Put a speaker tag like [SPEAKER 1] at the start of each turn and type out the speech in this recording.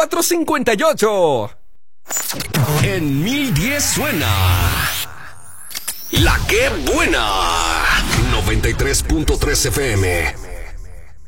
[SPEAKER 1] 5458. En 1010 suena La Que Buena. 93.3 FM.